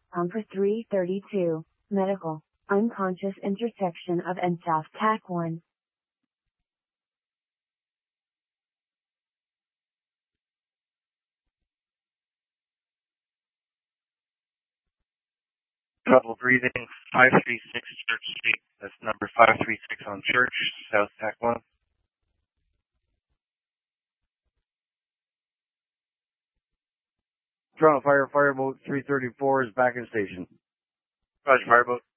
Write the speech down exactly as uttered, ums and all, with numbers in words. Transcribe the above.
Umper three thirty-two, medical, unconscious intersection of and South T A C one. Trouble breathing, five three six Church Street. That's number five three six on Church, South T A C one. Toronto Fire, Fireboat three thirty-four is back in station. Roger, Fireboat.